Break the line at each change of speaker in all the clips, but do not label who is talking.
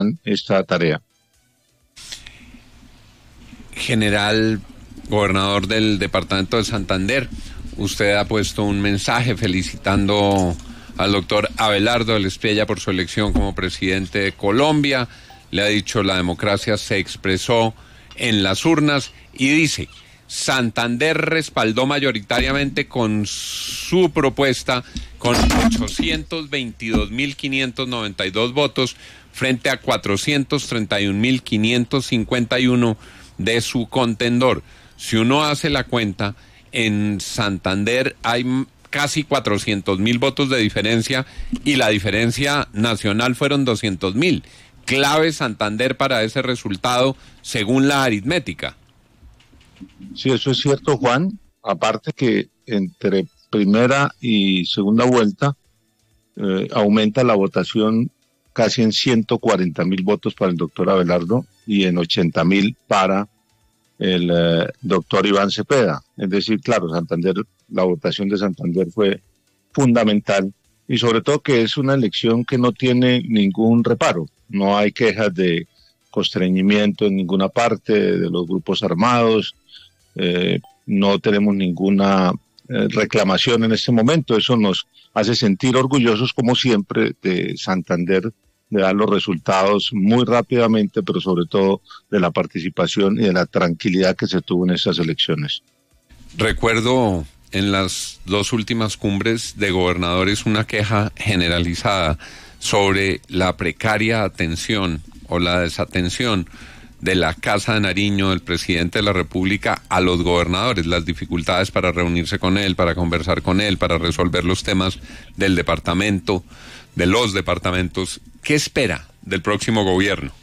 esta tarea.
General, gobernador del departamento de Santander, usted ha puesto un mensaje felicitando al doctor Abelardo del Espriella por su elección como presidente de Colombia. Le ha dicho la democracia se expresó en las urnas y dice: Santander respaldó mayoritariamente con su propuesta con 822.592 votos frente a 431.551 de su contendor. Si uno hace la cuenta, en Santander hay casi 400.000 votos de diferencia y la diferencia nacional fueron 200.000. Clave Santander para ese resultado según la aritmética.
Sí, eso es cierto, Juan. Aparte que entre primera y segunda vuelta aumenta la votación casi en 140.000 votos para el doctor Abelardo y en 80.000 para el doctor Iván Cepeda. Es decir, claro, Santander, la votación de Santander fue fundamental y sobre todo que es una elección que no tiene ningún reparo. No hay quejas de constreñimiento en ninguna parte de los grupos armados. No tenemos ninguna reclamación en este momento. Eso nos hace sentir orgullosos, como siempre, de Santander, de dar los resultados muy rápidamente, pero sobre todo de la participación y de la tranquilidad que se tuvo en estas elecciones.
Recuerdo en las dos últimas cumbres de gobernadores una queja generalizada sobre la precaria atención o la desatención de la Casa de Nariño, del presidente de la República, a los gobernadores, las dificultades para reunirse con él, para conversar con él, para resolver los temas del departamento, de los departamentos. ¿Qué espera del próximo gobierno?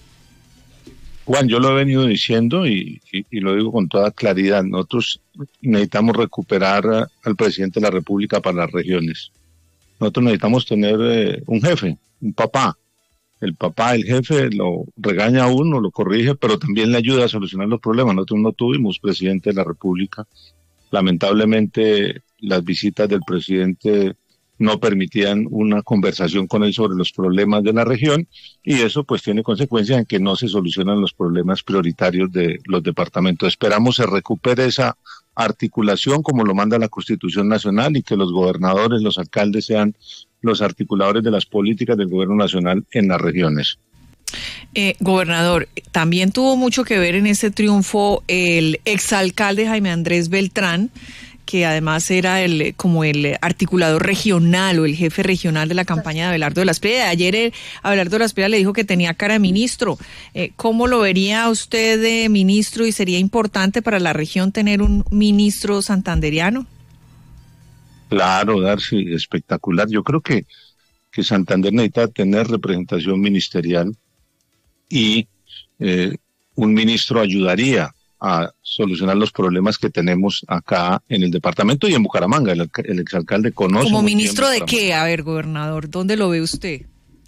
Juan, yo lo he venido diciendo y lo digo con toda claridad. Nosotros necesitamos recuperar al presidente de la República para las regiones. Nosotros necesitamos tener un jefe, un papá. El papá, el jefe, lo regaña a uno, lo corrige, pero también le ayuda a solucionar los problemas. Nosotros no tuvimos presidente de la República. Lamentablemente, las visitas del presidente no permitían una conversación con él sobre los problemas de la región y eso pues tiene consecuencias en que no se solucionan los problemas prioritarios de los departamentos. Esperamos se recupere esa articulación como lo manda la Constitución Nacional y que los gobernadores, los alcaldes sean los articuladores de las políticas del gobierno nacional en las regiones.
Gobernador, también tuvo mucho que ver en ese triunfo el exalcalde Jaime Andrés Beltrán, que además era como el articulador regional o el jefe regional de la campaña de Abelardo de la Espriella. Ayer Abelardo de la Espriella le dijo que tenía cara de ministro. ¿Cómo lo vería usted de ministro y sería importante para la región tener un ministro santanderiano?
Claro, Darcy, espectacular. Yo creo que Santander necesita tener representación ministerial y un ministro ayudaría a solucionar los problemas que tenemos acá en el departamento y en Bucaramanga. El exalcalde conoce.
¿Como ministro de qué? A ver, gobernador, ¿dónde lo ve usted?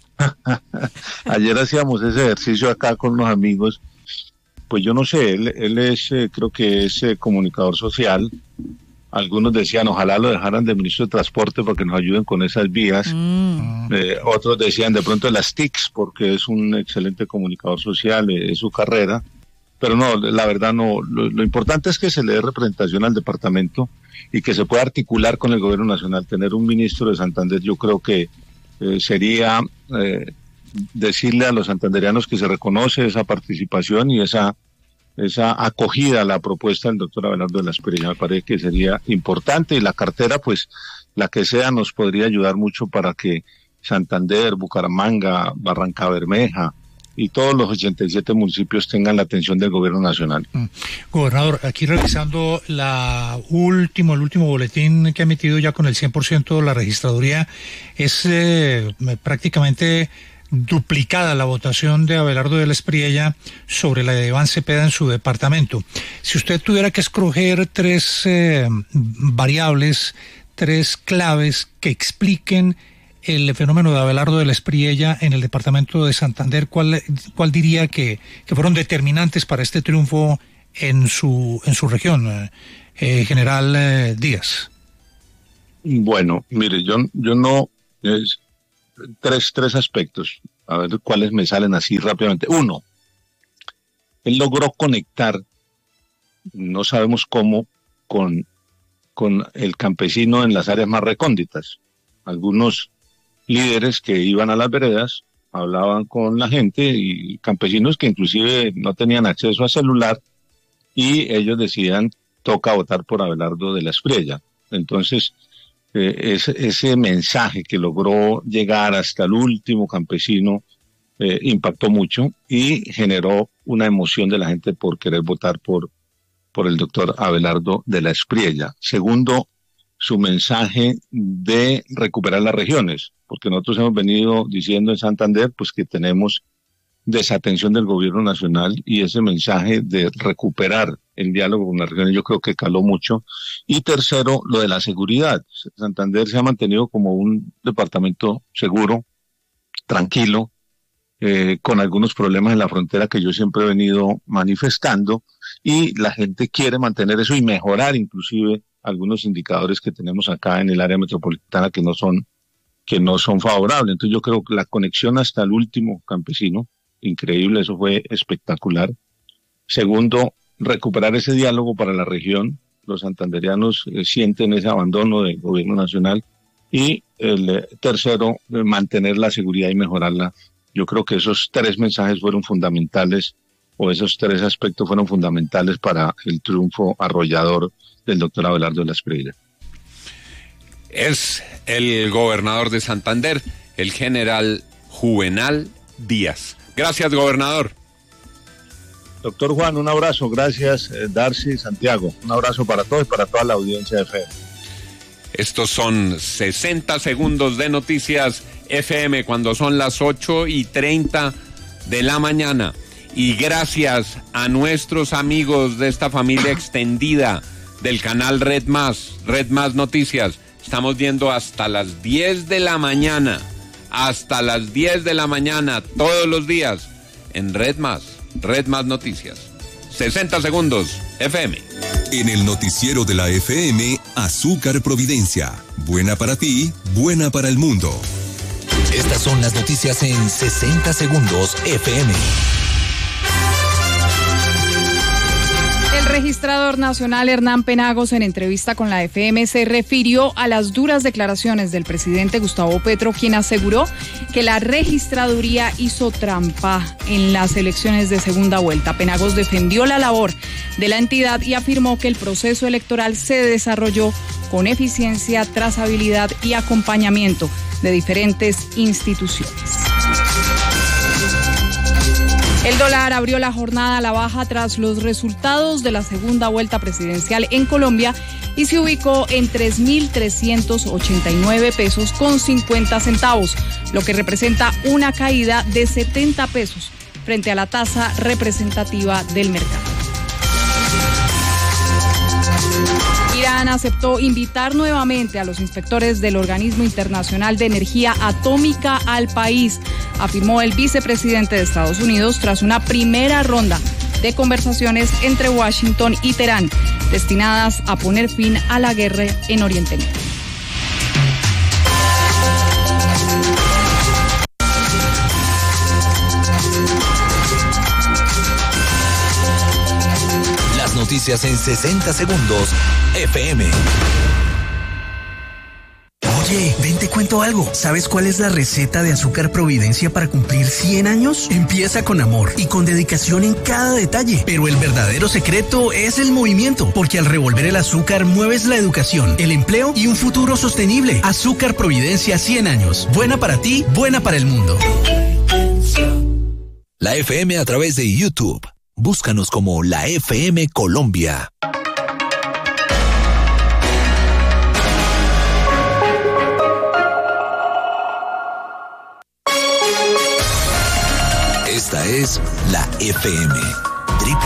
Ayer hacíamos ese ejercicio acá con unos amigos. Pues yo no sé, él es, creo que es comunicador social. Algunos decían, ojalá lo dejaran de ministro de Transporte para que nos ayuden con esas vías. Otros decían, de pronto las TICs, porque es un excelente comunicador social, es su carrera. Pero no, la verdad no. Lo importante es que se le dé representación al departamento y que se pueda articular con el gobierno nacional. Tener un ministro de Santander, yo creo que sería decirle a los santanderianos que se reconoce esa participación y esa acogida a la propuesta del doctor Abelardo de la Espriella. Me parece que sería importante y la cartera, pues la que sea, nos podría ayudar mucho para que Santander, Bucaramanga, Barrancabermeja y todos los 87 municipios tengan la atención del gobierno nacional.
Gobernador, aquí revisando el último boletín que ha emitido ya con el 100% de la registraduría, es prácticamente duplicada la votación de Abelardo de la Espriella sobre la de Iván Cepeda en su departamento. Si usted tuviera que escoger tres variables, tres claves que expliquen el fenómeno de Abelardo de la Espriella en el departamento de Santander, ¿cuál diría que fueron determinantes para este triunfo en su región, General Díaz?
Bueno, mire, yo no tres aspectos. A ver cuáles me salen así rápidamente. Uno, él logró conectar, no sabemos cómo, con el campesino en las áreas más recónditas. Algunos líderes que iban a las veredas hablaban con la gente y campesinos que inclusive no tenían acceso a celular y ellos decían, toca votar por Abelardo de la Espriella. Entonces, ese mensaje que logró llegar hasta el último campesino impactó mucho y generó una emoción de la gente por querer votar por el doctor Abelardo de la Espriella. Segundo, su mensaje de recuperar las regiones, porque nosotros hemos venido diciendo en Santander pues que tenemos desatención del gobierno nacional y ese mensaje de recuperar el diálogo con las regiones yo creo que caló mucho. Y tercero, lo de la seguridad. Santander se ha mantenido como un departamento seguro, tranquilo, con algunos problemas en la frontera que yo siempre he venido manifestando y la gente quiere mantener eso y mejorar inclusive algunos indicadores que tenemos acá en el área metropolitana que no son favorables. Entonces yo creo que la conexión hasta el último campesino, increíble, eso fue espectacular. Segundo, recuperar ese diálogo para la región. Los santandereanos sienten ese abandono del gobierno nacional. Y el tercero, mantener la seguridad y mejorarla. Yo creo que esos tres mensajes fueron fundamentales, o esos tres aspectos fueron fundamentales para el triunfo arrollador del doctor Abelardo de la Espriella.
Es el gobernador de Santander, el general Juvenal Díaz. Gracias, gobernador.
Doctor Juan, un abrazo. Gracias, Darcy, Santiago. Un abrazo para todos y para toda la audiencia de FM.
Estos son 60 segundos de Noticias FM cuando son las 8:30 de la mañana. Y gracias a nuestros amigos de esta familia extendida del canal Red Más Noticias. Estamos viendo hasta las 10 de la mañana, todos los días, en Red Más Noticias. 60 segundos, FM.
En el noticiero de la FM, Azúcar Providencia. Buena para ti, buena para el mundo. Estas son las noticias en 60 segundos, FM.
El registrador nacional Hernán Penagos, en entrevista con la FM, se refirió a las duras declaraciones del presidente Gustavo Petro, quien aseguró que la registraduría hizo trampa en las elecciones de segunda vuelta. Penagos defendió la labor de la entidad y afirmó que el proceso electoral se desarrolló con eficiencia, trazabilidad y acompañamiento de diferentes instituciones. El dólar abrió la jornada a la baja tras los resultados de la segunda vuelta presidencial en Colombia y se ubicó en 3.389 pesos con 50 centavos, lo que representa una caída de 70 pesos frente a la tasa representativa del mercado. Irán aceptó invitar nuevamente a los inspectores del Organismo Internacional de Energía Atómica al país, afirmó el vicepresidente de Estados Unidos tras una primera ronda de conversaciones entre Washington y Teherán, destinadas a poner fin a la guerra en Oriente Medio.
Noticias en 60 segundos, FM.
Oye, ven, te cuento algo. ¿Sabes cuál es la receta de Azúcar Providencia para cumplir 100 años? Empieza con amor y con dedicación en cada detalle. Pero el verdadero secreto es el movimiento, porque al revolver el azúcar mueves la educación, el empleo y un futuro sostenible. Azúcar Providencia 100 años. Buena para ti, buena para el mundo.
La FM a través de YouTube. Búscanos como la FM Colombia. Esta es la FM.